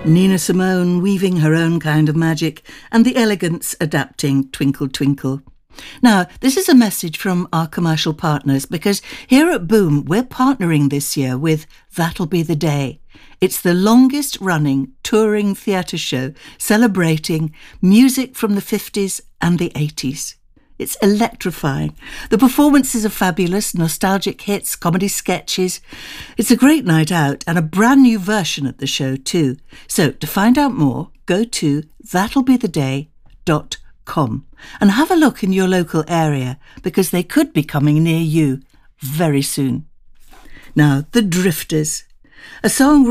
Nina Simone weaving her own kind of magic, and the Elegants adapting Twinkle Twinkle. Now, this is a message from our commercial partners, because here at Boom, we're partnering this year with That'll Be the Day. It's the longest running touring theatre show celebrating music from the 50s and the 80s. It's electrifying. The performances are fabulous, nostalgic hits, comedy sketches. It's a great night out and a brand new version of the show too. So to find out more, go to that'llbetheday.com and have a look in your local area, because they could be coming near you very soon. Now, The Drifters, a song